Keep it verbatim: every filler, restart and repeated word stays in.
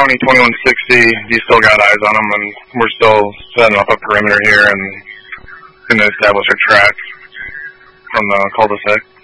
County twenty-one sixty, you still got eyes on them, and we're still setting up a perimeter here and going to establish a track from the cul-de-sac.